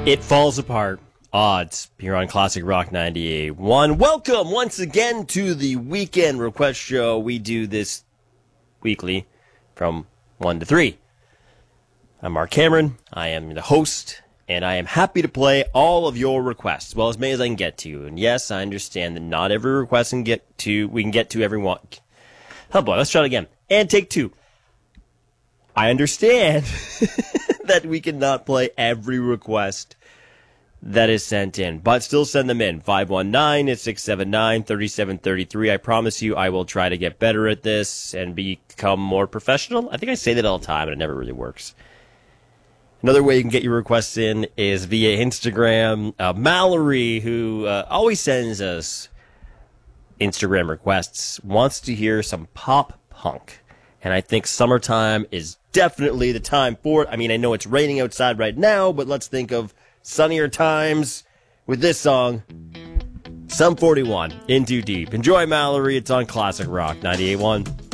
It falls apart. Odds here on Classic Rock 98.1. Welcome once again to the Weekend Request Show. We do this weekly from 1 to 3. I'm Mark Cameron. I am the host, and I am happy to play all of your requests, well, as many as I can get to. And yes, I understand that not every request we can get to every one. Oh boy, let's try it again. And take two. I understand that we cannot play every request that is sent in, but still send them in. 519-679-3733. I promise you I will try to get better at this and become more professional. I think I say that all the time, and it never really works. Another way you can get your requests in is via Instagram. Mallory, who always sends us Instagram requests, wants to hear some pop punk. And I think summertime is definitely the time for it. I mean, I know it's raining outside right now, but let's think of sunnier times with this song, Sum 41, In Too Deep. Enjoy, Mallory. It's on Classic Rock 98.1.